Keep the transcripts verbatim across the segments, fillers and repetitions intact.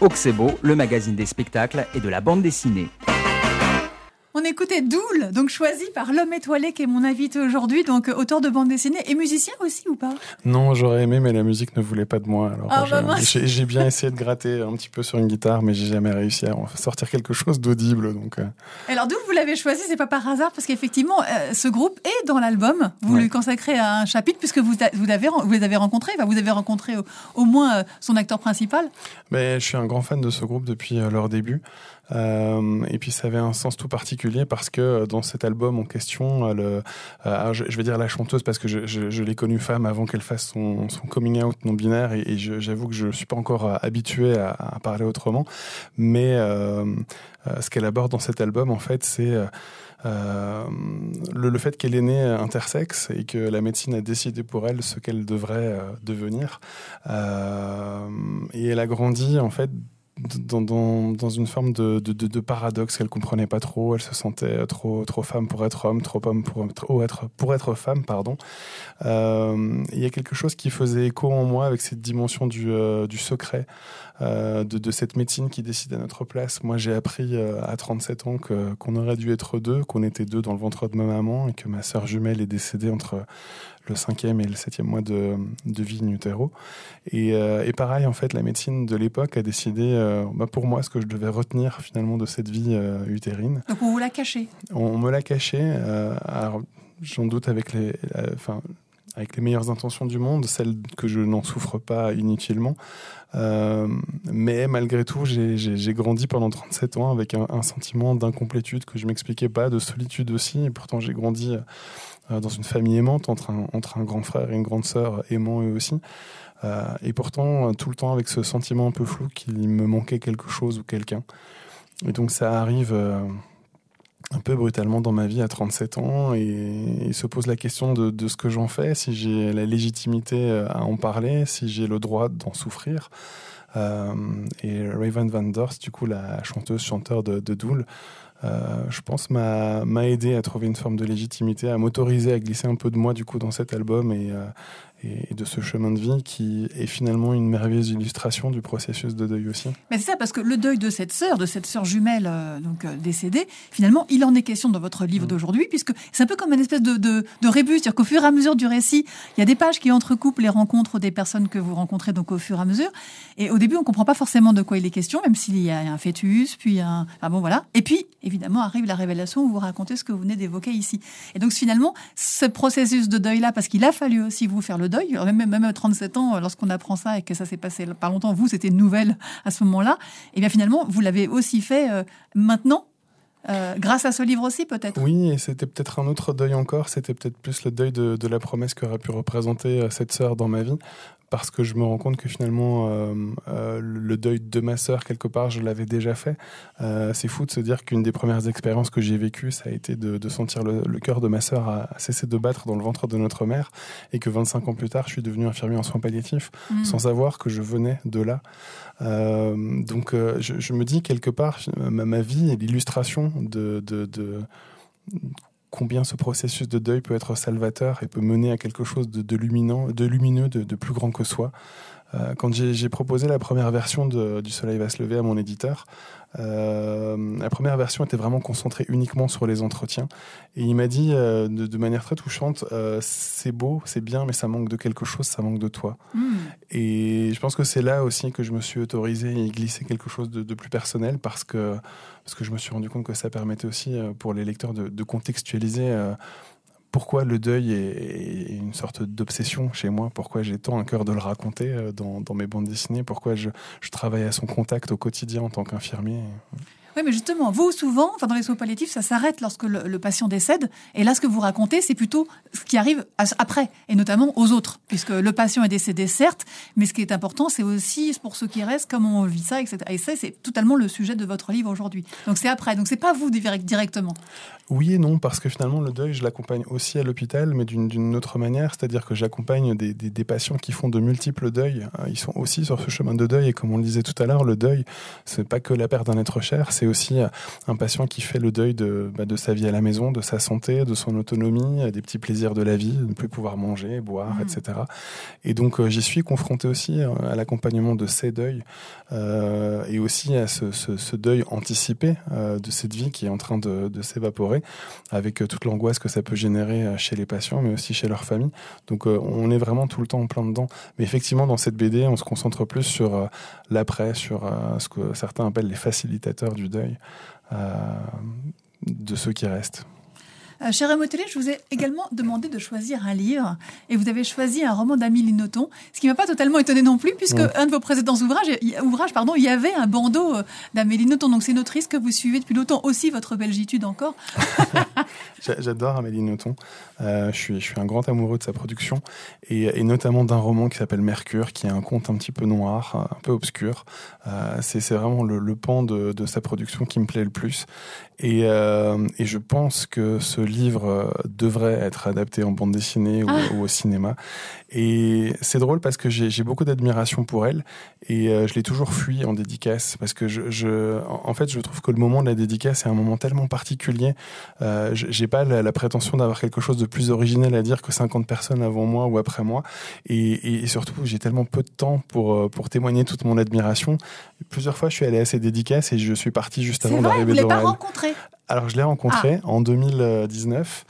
Oxebo, le magazine des spectacles et de la bande dessinée. On écoutait Doul, donc choisi par L'Homme étoilé, qui est mon invité aujourd'hui, donc auteur de bande dessinée et musicien aussi ou pas? Non, j'aurais aimé, mais la musique ne voulait pas de moi. Alors, ah, je, bah j'ai, j'ai bien essayé de gratter un petit peu sur une guitare, mais j'ai jamais réussi à sortir quelque chose d'audible. Donc, euh... Alors Doul, vous l'avez choisi, c'est pas par hasard, parce qu'effectivement, euh, ce groupe est dans l'album. Vous ouais. lui consacrez un chapitre, puisque vous, vous, avez, vous les avez rencontrés, enfin, vous avez rencontré au, au moins euh, son acteur principal. Mais je suis un grand fan de ce groupe depuis euh, leur début. Euh, et puis ça avait un sens tout particulier parce que dans cet album en question, le, euh, je, je vais dire la chanteuse parce que je, je, je l'ai connue femme avant qu'elle fasse son, son coming out non binaire et, et je, j'avoue que je suis pas encore habitué à, à parler autrement. Mais euh, euh, ce qu'elle aborde dans cet album, en fait, c'est Euh, le, le fait qu'elle est née intersexe et que la médecine a décidé pour elle ce qu'elle devrait euh, devenir. Euh, et elle a grandi, en fait, Dans, dans, dans une forme de, de, de, de paradoxe qu'elle comprenait pas trop. Elle se sentait trop, trop femme pour être homme, trop homme pour être, oh, être, pour être femme, pardon. Euh, il y a quelque chose qui faisait écho en moi avec cette dimension du, euh, du secret, euh, de, de cette médecine qui décide à notre place. Moi, j'ai appris euh, à trente-sept ans que, qu'on aurait dû être deux, qu'on était deux dans le ventre de ma maman et que ma sœur jumelle est décédée entre le cinquième et le septième mois de, de vie in utero. Et, euh, et pareil, en fait, la médecine de l'époque a décidé, euh, bah pour moi, ce que je devais retenir finalement de cette vie euh, utérine. Donc on vous l'a caché. On, on me l'a caché, euh, alors j'en doute avec les, enfin, avec les meilleures intentions du monde, celle que je n'en souffre pas inutilement. Euh, mais malgré tout, j'ai, j'ai, j'ai grandi pendant trente-sept ans avec un, un sentiment d'incomplétude que je m'expliquais pas, de solitude aussi. Et pourtant, j'ai grandi euh, dans une famille aimante entre un, entre un grand frère et une grande sœur aimants eux aussi. Euh, et pourtant, tout le temps avec ce sentiment un peu flou qu'il me manquait quelque chose ou quelqu'un. Et donc, ça arrive euh, un peu brutalement dans ma vie à trente-sept ans et, et se pose la question de, de ce que j'en fais, si j'ai la légitimité à en parler, si j'ai le droit d'en souffrir. Euh, et Raven Van Dorst, du coup, la chanteuse, chanteur de, de Doul, Euh, je pense m'a, m'a aidé à trouver une forme de légitimité, à m'autoriser à glisser un peu de moi du coup dans cet album et, euh, et de ce chemin de vie qui est finalement une merveilleuse illustration du processus de deuil aussi. Mais c'est ça, parce que le deuil de cette sœur, de cette sœur jumelle euh, donc euh, décédée, finalement, il en est question dans votre livre mmh. d'aujourd'hui, puisque c'est un peu comme une espèce de, de, de rébus, c'est-à-dire qu'au fur et à mesure du récit, il y a des pages qui entrecoupent les rencontres des personnes que vous rencontrez donc au fur et à mesure. Et au début, on comprend pas forcément de quoi il est question, même s'il y a un fœtus, puis un, ah bon voilà. Et puis évidemment arrive la révélation où vous racontez ce que vous venez d'évoquer ici. Et donc finalement, ce processus de deuil-là, parce qu'il a fallu aussi vous faire le deuil, même, même à trente-sept ans, lorsqu'on apprend ça et que ça s'est passé pas longtemps, vous, c'était une nouvelle à ce moment-là, et bien finalement, vous l'avez aussi fait euh, maintenant, euh, grâce à ce livre aussi peut-être. Oui, et c'était peut-être un autre deuil encore, c'était peut-être plus le deuil de, de la promesse qu'aurait pu représenter euh, cette sœur dans ma vie. Parce que je me rends compte que finalement, euh, euh, le deuil de ma sœur, quelque part, je l'avais déjà fait. Euh, c'est fou de se dire qu'une des premières expériences que j'ai vécues, ça a été de, de sentir le, le cœur de ma sœur à, à cesser de battre dans le ventre de notre mère, et que vingt-cinq ans plus tard, je suis devenu infirmier en soins palliatifs, mmh. sans savoir que je venais de là. Euh, donc, euh, je, je me dis, quelque part, ma, ma vie est l'illustration de... de, de combien ce processus de deuil peut être salvateur et peut mener à quelque chose de, de, lumineux, de lumineux, de, de plus grand que soi. Euh, quand j'ai, j'ai proposé la première version de, du Soleil va se lever à mon éditeur, euh, la première version était vraiment concentrée uniquement sur les entretiens. Et il m'a dit euh, de, de manière très touchante, euh, c'est beau, c'est bien, mais ça manque de quelque chose, ça manque de toi. Mmh. Et je pense que c'est là aussi que je me suis autorisé à y glisser quelque chose de, de plus personnel parce que, parce que je me suis rendu compte que ça permettait aussi euh, pour les lecteurs de, de contextualiser euh, pourquoi le deuil est une sorte d'obsession chez moi, pourquoi j'ai tant à cœur de le raconter dans, dans mes bandes dessinées, pourquoi je, je travaille à son contact au quotidien en tant qu'infirmier. Oui, mais justement, vous, souvent, enfin, dans les soins palliatifs, ça s'arrête lorsque le, le patient décède. Et là, ce que vous racontez, c'est plutôt ce qui arrive après, et notamment aux autres. Puisque le patient est décédé, certes, mais ce qui est important, c'est aussi, pour ceux qui restent, comment on vit ça, et cetera. Et ça, c'est totalement le sujet de votre livre aujourd'hui. Donc, c'est après. Donc, c'est pas vous directement. Oui et non, parce que finalement, le deuil, je l'accompagne aussi à l'hôpital, mais d'une, d'une autre manière, c'est-à-dire que j'accompagne des, des, des patients qui font de multiples deuils. Ils sont aussi sur ce chemin de deuil, et comme on le disait tout à l'heure, le deuil, c'est pas que la perte d'un être cher, c'est aussi un patient qui fait le deuil de, bah, de sa vie à la maison, de sa santé, de son autonomie, des petits plaisirs de la vie, de ne plus pouvoir manger, boire, mmh. et cetera. Et donc, euh, j'y suis confronté aussi à l'accompagnement de ces deuils, euh, et aussi à ce, ce, ce deuil anticipé euh, de cette vie qui est en train de, de s'évaporer, avec euh, toute l'angoisse que ça peut générer euh, chez les patients, mais aussi chez leur famille. Donc, euh, on est vraiment tout le temps en plein dedans. Mais effectivement, dans cette B D, on se concentre plus sur euh, l'après, sur euh, ce que certains appellent les facilitateurs du deuil, euh, de ceux qui restent. Euh, cher Raymond Télé, je vous ai également demandé de choisir un livre, et vous avez choisi un roman d'Amélie Nothomb, ce qui ne m'a pas totalement étonné non plus, puisque mmh. un de vos précédents ouvrages, ouvrages pardon, il y avait un bandeau d'Amélie Nothomb, donc c'est une autrice que vous suivez depuis longtemps, aussi votre belgitude encore. J'adore Amélie Nothomb, euh, je, suis, je suis un grand amoureux de sa production, et, et notamment d'un roman qui s'appelle Mercure, qui est un conte un petit peu noir, un peu obscur. Euh, c'est, c'est vraiment le, le pan de, de sa production qui me plaît le plus. Et, euh, et je pense que ce livre devrait être adapté en bande dessinée ou, ah. ou au cinéma. Et c'est drôle parce que j'ai, j'ai beaucoup d'admiration pour elle, et euh, je l'ai toujours fui en dédicace, parce que je, je, en fait, je trouve que le moment de la dédicace est un moment tellement particulier. Euh, j'ai pas la, la prétention d'avoir quelque chose de plus original à dire que cinquante personnes avant moi ou après moi. Et, et surtout, j'ai tellement peu de temps pour, pour témoigner toute mon admiration. Plusieurs fois, je suis allé à ces dédicaces et je suis parti juste avant d'arriver devant elle. Vous l'avez pas rencontré ? Alors, je l'ai rencontré ah. en deux mille dix-neuf.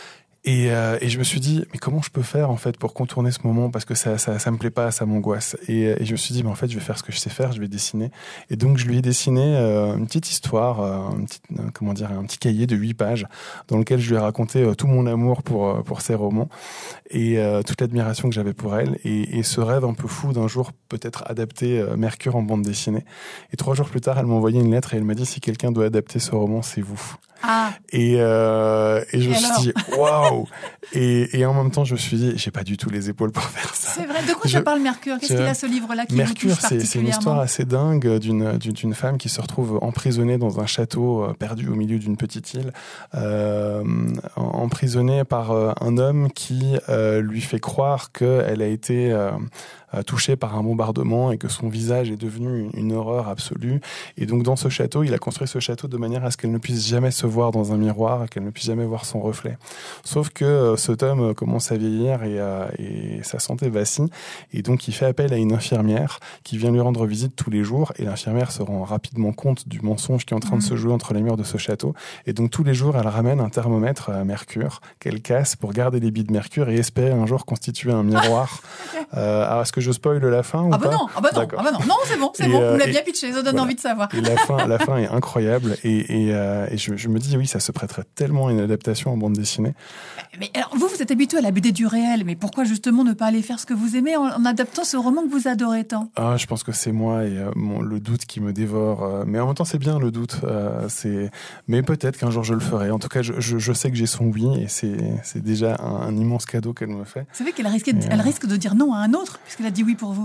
Et, euh, et je me suis dit, mais comment je peux faire en fait pour contourner ce moment, parce que ça, ça, ça me plaît pas, ça m'angoisse. Et, et je me suis dit, mais en fait, je vais faire ce que je sais faire, je vais dessiner. Et donc, je lui ai dessiné euh, une petite histoire, euh, une petite, euh, comment dire, un petit cahier de huit pages, dans lequel je lui ai raconté euh, tout mon amour pour euh, pour ses romans et euh, toute l'admiration que j'avais pour elle, et, et ce rêve un peu fou d'un jour peut-être adapter euh, Mercure en bande dessinée. Et trois jours plus tard, elle m'a envoyé une lettre et elle m'a dit, si quelqu'un doit adapter ce roman, c'est vous. Ah. Et, euh, et je me suis dit, waouh! Et, et en même temps, je me suis dit, j'ai pas du tout les épaules pour faire ça. C'est vrai. De quoi je, ça parle Mercure? Qu'est-ce je, qu'il a ce livre-là qui Mercure, vous touche particulièrement? c'est, c'est une histoire assez dingue d'une, d'une, d'une femme qui se retrouve emprisonnée dans un château euh, perdu au milieu d'une petite île, euh, emprisonnée par euh, un homme qui euh, lui fait croire qu'elle a été euh, touchée par un bombardement et que son visage est devenu une, une horreur absolue. Et donc, dans ce château, il a construit ce château de manière à ce qu'elle ne puisse jamais se voir dans un miroir, qu'elle ne puisse jamais voir son reflet. Sauf que euh, cet homme commence à vieillir et, euh, et sa santé vacille, et donc il fait appel à une infirmière qui vient lui rendre visite tous les jours, et l'infirmière se rend rapidement compte du mensonge qui est en train mmh. de se jouer entre les murs de ce château, et donc tous les jours elle ramène un thermomètre à mercure qu'elle casse pour garder les billes de mercure et espérer un jour constituer un miroir. okay. euh, alors est-ce que je spoil la fin ou ah bah pas? non, ah bah non, ah bah non, non c'est bon, c'est et bon, euh, vous me l'avez bien pitché, ça donne voilà. envie de savoir. Et la fin, la fin est incroyable, et, et, euh, et je, je me dis oui, ça se prêterait tellement à une adaptation en bande dessinée. Mais alors, vous, vous êtes habitué à la B D du réel, mais pourquoi justement ne pas aller faire ce que vous aimez en, en adaptant ce roman que vous adorez tant? Ah, je pense que c'est moi et euh, mon, le doute qui me dévore. Euh, mais en même temps, c'est bien le doute. Euh, c'est... Mais peut-être qu'un jour je le ferai. En tout cas, je, je, je sais que j'ai son oui, et c'est, c'est déjà un, un immense cadeau qu'elle me fait. Vous savez qu'elle risque, de, euh... elle risque de dire non à un autre, puisqu'elle a dit oui pour vous.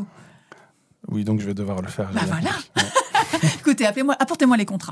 Oui, donc je vais devoir le faire. Bah voilà. Écoutez, appelez-moi, apportez-moi les contrats.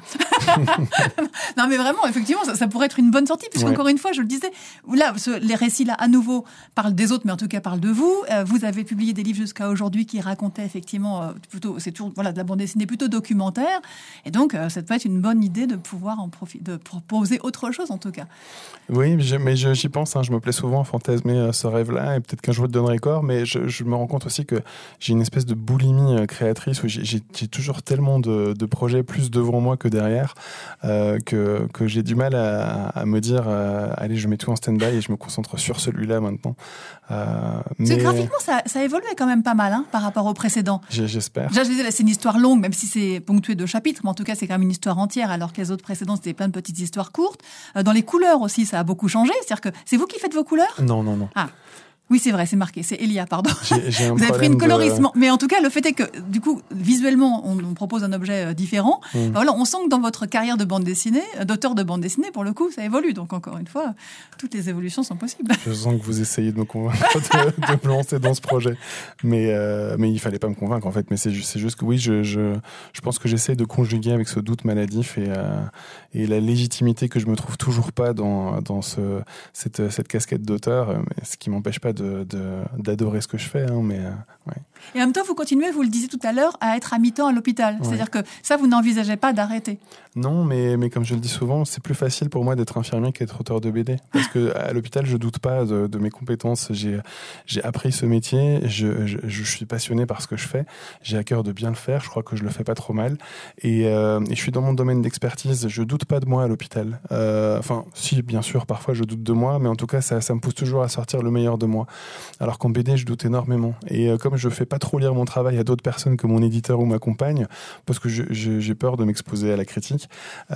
Non, mais vraiment, effectivement, ça, ça pourrait être une bonne sortie, puisqu'encore ouais. une fois, je le disais, là, ce, les récits là, à nouveau, parlent des autres, mais en tout cas parlent de vous. Euh, vous avez publié des livres jusqu'à aujourd'hui qui racontaient effectivement euh, plutôt, c'est toujours voilà de la bande dessinée plutôt documentaire, et donc euh, ça peut être une bonne idée de pouvoir en profiter, de proposer autre chose en tout cas. Oui, je, mais je, j'y pense. Hein, je me plais souvent à fantasmer euh, ce rêve-là, et peut-être qu'un jour je te donnerai corps, mais je, je me rends compte aussi que j'ai une espèce de boulimie euh, créatrice où j'ai, j'ai, j'ai toujours tellement de, de projets plus devant moi que derrière, euh, que, que j'ai du mal à, à me dire euh, allez, je mets tout en stand-by et je me concentre sur celui-là maintenant. Euh, mais... Graphiquement, ça, ça évolue quand même pas mal hein, par rapport au précédent. J'ai, j'espère. Déjà, je disais, là, c'est une histoire longue, même si c'est ponctué de chapitres, mais en tout cas, c'est quand même une histoire entière, alors que les autres précédents, c'était plein de petites histoires courtes. Euh, dans les couleurs aussi, ça a beaucoup changé. C'est-à-dire que c'est vous qui faites vos couleurs ? Non, non, non. Ah. Oui, c'est vrai, c'est marqué. C'est Elia, pardon. J'ai, j'ai un Vous avez pris une colorissement. De... Mais en tout cas, le fait est que, du coup, visuellement, on, on propose un objet différent. Mmh. Ben voilà, on sent que dans votre carrière de bande dessinée, d'auteur de bande dessinée, pour le coup, ça évolue. Donc, encore une fois, toutes les évolutions sont possibles. Je sens que vous essayez de me convaincre de, de me lancer dans ce projet. Mais, euh, mais il fallait pas me convaincre, en fait. Mais c'est, c'est juste que oui, je, je, je pense que j'essaie de conjuguer avec ce doute maladif et, euh, et la légitimité que je me trouve toujours pas dans, dans ce, cette, cette casquette d'auteur, ce qui m'empêche pas De, de, d'adorer ce que je fais, hein, mais euh, ouais. Et en même temps, vous continuez, vous le disiez tout à l'heure, à être à mi-temps à l'hôpital. Ouais. C'est-à-dire que ça, vous n'envisagez pas d'arrêter. Non, mais, mais comme je le dis souvent, c'est plus facile pour moi d'être infirmier qu'être auteur de B D. Parce qu'à l'hôpital, je doute pas de, de mes compétences. J'ai, j'ai appris ce métier, je, je, je suis passionné par ce que je fais, j'ai à cœur de bien le faire, je crois que je le fais pas trop mal. Et, euh, et je suis dans mon domaine d'expertise, je doute pas de moi à l'hôpital. Euh, enfin, si, bien sûr, parfois je doute de moi, mais en tout cas, ça, ça me pousse toujours à sortir le meilleur de moi. Alors qu'en B D, je doute énormément. Et euh, comme je fais pas trop lire mon travail à d'autres personnes que mon éditeur ou ma compagne, parce que je, je, j'ai peur de m'exposer à la critique,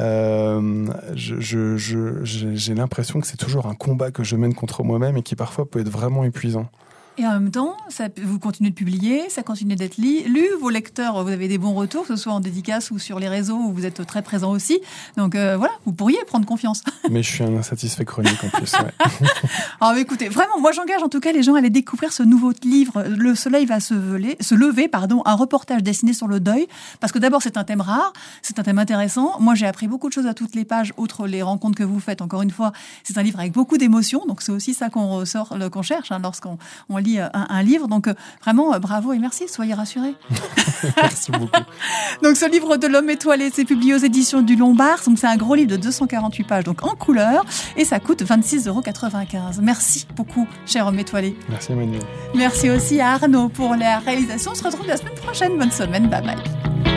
euh, je, je, je, j'ai, j'ai l'impression que c'est toujours un combat que je mène contre moi-même et qui parfois peut être vraiment épuisant. Et en même temps, ça, vous continuez de publier, ça continue d'être li, lu. Vos lecteurs, vous avez des bons retours, que ce soit en dédicace ou sur les réseaux, où vous êtes très présent aussi. Donc euh, voilà, vous pourriez prendre confiance. Mais je suis un insatisfait chronique en plus. Ouais. Alors écoutez, vraiment, moi j'engage en tout cas les gens à aller découvrir ce nouveau livre. Le soleil va se, veler, se lever, pardon, un reportage dessiné sur le deuil. Parce que d'abord, c'est un thème rare, c'est un thème intéressant. Moi, j'ai appris beaucoup de choses à toutes les pages, outre les rencontres que vous faites. Encore une fois, c'est un livre avec beaucoup d'émotions. Donc c'est aussi ça qu'on ressort, qu'on cherche hein, lorsqu'on on lit Un, un livre, donc euh, vraiment euh, bravo et merci, soyez rassurés. Merci beaucoup. Donc ce livre de l'homme étoilé, c'est publié aux éditions du Lombard, donc c'est un gros livre de deux cent quarante-huit pages, donc en couleur, et ça coûte vingt-six euros quatre-vingt-quinze. Merci beaucoup, cher homme étoilé. Merci Emmanuel. Merci aussi à Arnaud pour la réalisation. On se retrouve la semaine prochaine. Bonne semaine, bye bye.